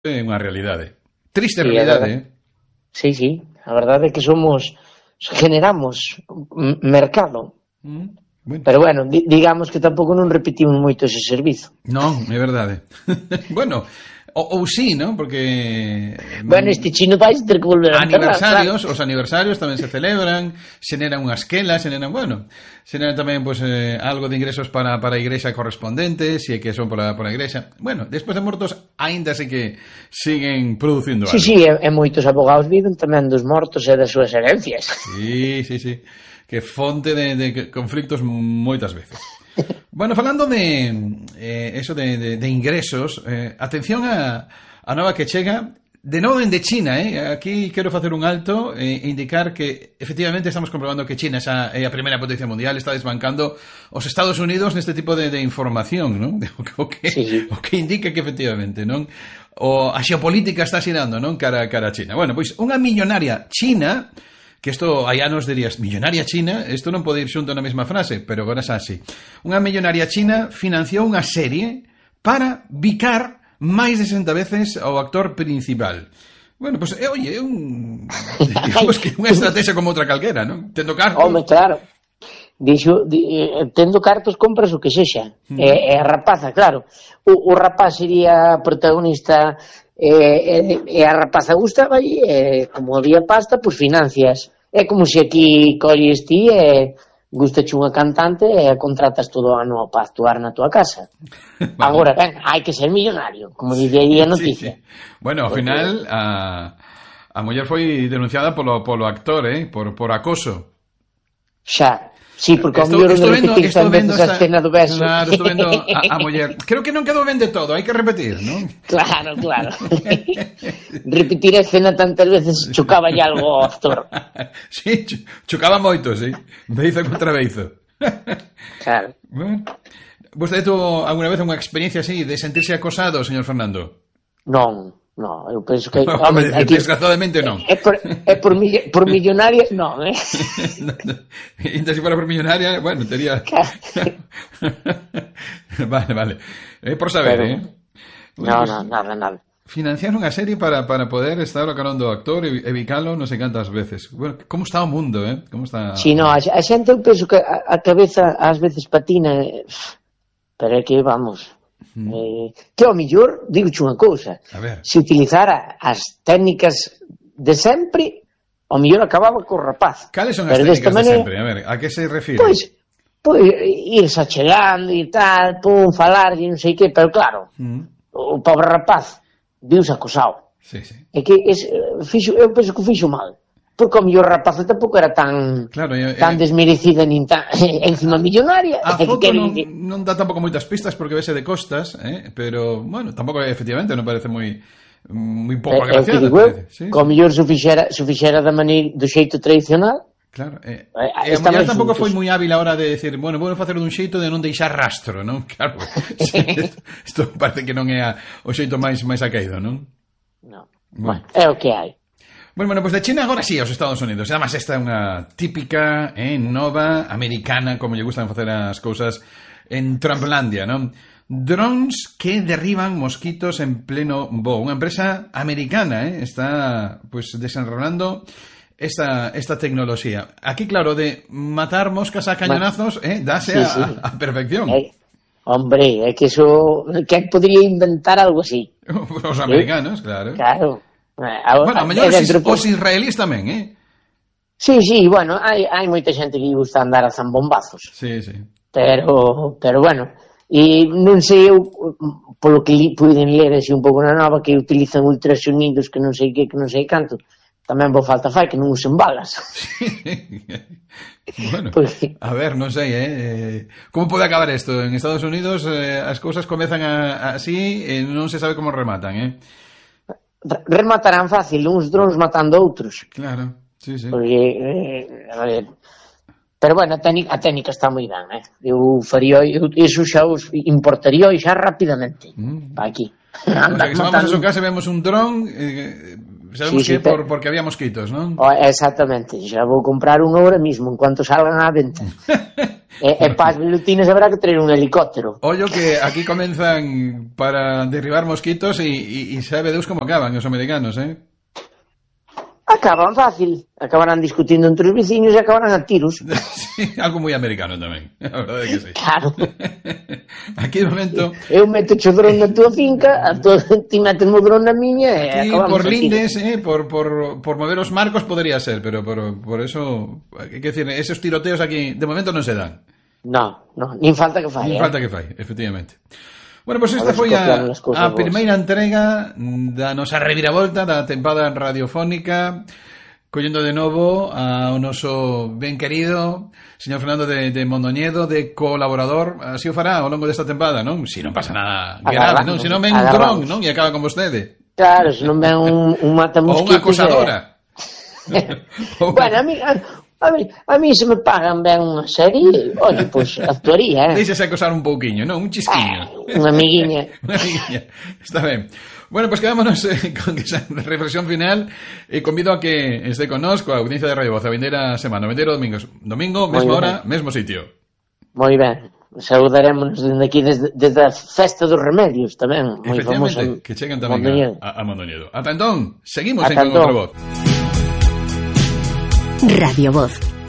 É unha realidade. Triste Sí, realidade, Sí, a verdade é que generamos mercado. Bueno. Pero bueno, digamos que tampouco non repetimos moito ese servizo. Non, é verdade. Bueno, ou sí, ¿no? Porque bueno, este chino vai ter que volver a aniversarios, claro. Os aniversarios tamén se celebran, xeneran unhas quelas, xeneran tamén pues, algo de ingresos para a igrexa correspondente, se é que son por a igrexa. Bueno, despois de mortos, aínda se que siguen producindo algo. Sí, e moitos abogados viven tamén dos mortos e das súas herencias. Sí. Que fonte de conflictos moitas veces. Bueno, falando de eso de ingresos, atención a nova que chega de novo de China, Aquí quero facer un alto e indicar que efectivamente estamos comprobando que China é a primeira potencia mundial, está desbancando os Estados Unidos neste tipo de información, non? O que indica que efectivamente, non? A xeopolítica está xirando, non? Cara a China. Bueno, pois unha millonaria china, que isto hai anos dirías, millonaria china, isto non pode ir xunto na mesma frase, pero agora xa así. Unha millonaria china financiou unha serie para bicar máis de 60 veces ao actor principal. Bueno, pues, digamos que unha estrategia como outra calquera, non? Tendo cartos... Home, claro. Tendo cartos compras o que sexa. E a rapaza, claro. O rapaz sería protagonista e a rapaza gustaba e como había pasta, pues financias. É como se aquí colles ti e gustache unha cantante e contratas todo o ano para actuar na tua casa. Vale. Agora, ben, hai que ser millonario, como dicía aí a noticia. Sí. Bueno, ao final a muller foi denunciada polo actor, por acoso. Xa. Sí, porque ao mellor non repetir tamén esa escena do beso. Claro, estou vendo a muller. Creo que non quedou ben de todo, hai que repetir, non? Claro. Repetir a escena tantas veces chocaba ya algo ao actor. Sí, chocaba moito, sí. Beizo contra beizo. Claro. Bueno. Vostede tuvo alguna vez unha experiencia así de sentirse acosado, señor Fernando? Non, eu penso que... Home, desgraciadamente non. É por millonaria, non, Ainda se fora por millonaria, bueno, tería... Vale. Por saber, Bueno, no, nada. Financiaron unha serie para poder estar ao carón do actor e bicalo non sei cantas veces. Bueno, como está o mundo, Como está... Si, no, a xente, eu penso que a cabeza ás veces patina, pero é que vamos... que ao millor, digoche unha cousa, se utilizara as técnicas de sempre, ao millor acababa co rapaz. Cales son as técnicas de sempre? A ver, a que se refire? Pois irse achegando e tal, falar e non sei que, pero claro, o pobre rapaz viuse acosado. Sí. É que eu penso que o fixo mal. Porque o mellor rapaza tampouco era tan desmerecida nin tan encima millonaria. A foto non dá tampouco moitas pistas porque vese de costas, pero, bueno, tampouco efectivamente non parece moi pouco agraciada. O mellor se fixera do xeito tradicional. Claro, a muller tampouco foi moi hábil a hora de decir, bueno, vou facer dun xeito de non deixar rastro, non? Claro, isto parece que non é o xeito máis acaído, non? Non, bueno, é o que hai. Bueno, pues de China agora sí aos Estados Unidos. Además, esta é unha típica nova americana, como lle gustan facer as cousas en Trumplandia, non? Drones que derriban mosquitos en pleno voo. Unha empresa americana está pues desenrolando esta tecnoloxía. Aquí, claro, de matar moscas a cañonazos, dáse a perfección. Hombre, é que eso... Que podría inventar algo así? Os americanos, claro. Claro. Bueno, a mellor os israelíes tamén, Sí, bueno, hai moita xente que gusta andar a zambombazos. Sí. Pero bueno, e non sei eu, polo que puiden ler así un pouco na nova, que utilizan ultrasonidos que non sei que non sei canto, tamén vos falta que non usen balas. Bueno, a ver, non sei, como pode acabar isto? En Estados Unidos as cousas comezan así e non se sabe como rematan, Rematarán fácil uns drones matando outros. Claro, sí. Porque, pero bueno, a técnica está moi ben, Eu faría, iso xa os importaría xa rapidamente para aquí. O sea, que se vamos a su casa e vemos un dron, sabemos que é porque había mosquitos, non? Exactamente, xa vou comprar un ahora mismo en cuanto salgan á venta. E para as velutinas habrá que traer un helicóptero. Ollo que aquí comenzan para derribar mosquitos y sabe Deus como acaban os americanos, Acaban fácil. Acabarán discutindo entre os veciños e acabarán a tiros. Sí, algo moi americano tamén. A verdade é que sí. Claro. Aquí de momento... Eu meto o dron na tua finca, ti metes o dron na miña e acabamos por a lindes, por mover os marcos podría ser, pero por eso, hai que decir, esos tiroteos aquí de momento non se dan. No, nin falta que fai. Nin falta que fai, efectivamente. Bueno, pois esta foi a primeira entrega da nosa reviravolta da tempada radiofónica, collendo de novo ao noso ben querido señor Fernando de Mondoñedo, de colaborador. Así o fará ao longo desta tempada, non? Si non pasa nada grave, non? Se non ven un dron, non? E acaba con vostede. Claro, se non ven un matamosquitos. Ou unha acosadora. Bueno, a mí se me pagan ben unha serie, oye, pois actuaría, Deixase acosar un pouquiño, non? Un chisquiño. Unha amiguiña. Unha amiguiña. Está ben. Bueno, pues quedámonos con esa reflexión final e convido a que esté connosco a audiencia de Radio Voz a vindeira semana, vindeiro domingo, mesma hora, mesmo sitio. Moi ben. Saúdarémonos desde aquí, desde a Festa dos Remedios tamén, moi famosa. Efectivamente, que chegan tamén a Mondoñedo. Ata entón, seguimos en Contra Voz. Radio Voz.